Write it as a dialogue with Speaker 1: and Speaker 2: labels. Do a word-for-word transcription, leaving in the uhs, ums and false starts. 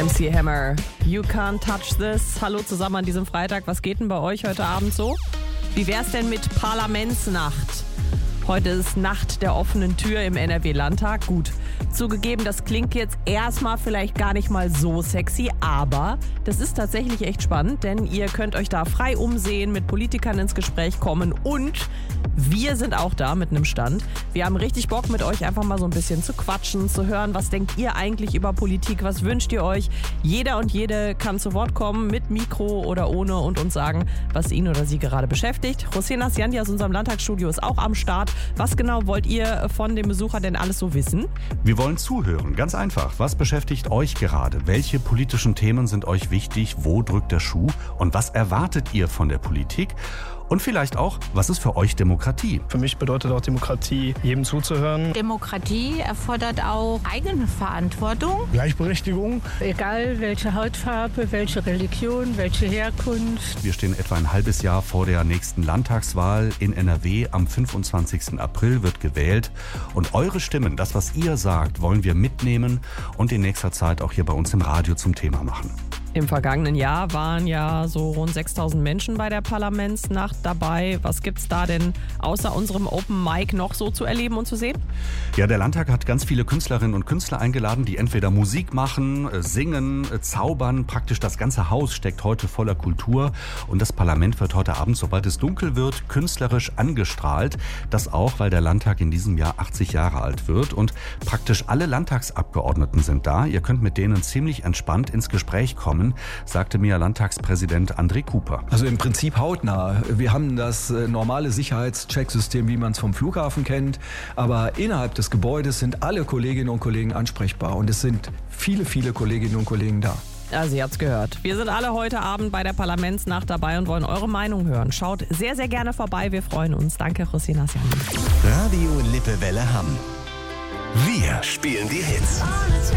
Speaker 1: M C Hammer, You Can't Touch This. Hallo zusammen an diesem Freitag. Was geht denn bei euch heute Abend so? Wie wär's denn mit Parlamentsnacht? Heute ist Nacht der offenen Tür im N R W-Landtag. Gut, zugegeben, das klingt jetzt erstmal vielleicht gar nicht mal so sexy, aber das ist tatsächlich echt spannend, denn ihr könnt euch da frei umsehen, mit Politikern ins Gespräch kommen und wir sind auch da mit einem Stand. Wir haben richtig Bock, mit euch einfach mal so ein bisschen zu quatschen, zu hören, was denkt ihr eigentlich über Politik, was wünscht ihr euch? Jeder und jede kann zu Wort kommen, mit Mikro oder ohne, und uns sagen, was ihn oder sie gerade beschäftigt. Hossein Nasjandi aus unserem Landtagsstudio ist auch am Start. Was genau wollt ihr von dem Besucher denn alles so wissen?
Speaker 2: Wir wollen zuhören, ganz einfach. Was beschäftigt euch gerade? Welche politischen Themen sind euch wichtig? Wo drückt der Schuh? Und was erwartet ihr von der Politik? Und vielleicht auch, was ist für euch Demokratie?
Speaker 3: Für mich bedeutet auch Demokratie, jedem zuzuhören.
Speaker 4: Demokratie erfordert auch eigene Verantwortung.
Speaker 3: Gleichberechtigung.
Speaker 5: Egal welche Hautfarbe, welche Religion, welche Herkunft.
Speaker 2: Wir stehen etwa ein halbes Jahr vor der nächsten Landtagswahl in N R W. Am fünfundzwanzigsten April wird gewählt. Und eure Stimmen, das, was ihr sagt, wollen wir mitnehmen und in nächster Zeit auch hier bei uns im Radio zum Thema machen.
Speaker 1: Im vergangenen Jahr waren ja so rund sechstausend Menschen bei der Parlamentsnacht dabei. Was gibt's da denn außer unserem Open Mic noch so zu erleben und zu sehen?
Speaker 2: Ja, der Landtag hat ganz viele Künstlerinnen und Künstler eingeladen, die entweder Musik machen, singen, zaubern. Praktisch das ganze Haus steckt heute voller Kultur. Und das Parlament wird heute Abend, sobald es dunkel wird, künstlerisch angestrahlt. Das auch, weil der Landtag in diesem Jahr achtzig Jahre alt wird. Und praktisch alle Landtagsabgeordneten sind da. Ihr könnt mit denen ziemlich entspannt ins Gespräch kommen, sagte mir Landtagspräsident André Cooper.
Speaker 6: Also im Prinzip hautnah. Wir haben das normale Sicherheitschecksystem, wie man es vom Flughafen kennt. Aber innerhalb des Gebäudes sind alle Kolleginnen und Kollegen ansprechbar. Und es sind viele, viele Kolleginnen und Kollegen da.
Speaker 1: Also ihr habt's gehört. Wir sind alle heute Abend bei der Parlamentsnacht dabei und wollen eure Meinung hören. Schaut sehr, sehr gerne vorbei. Wir freuen uns. Danke, Hossein Nasjandi.
Speaker 7: Radio Lippewelle Hamm. Wir spielen die Hits.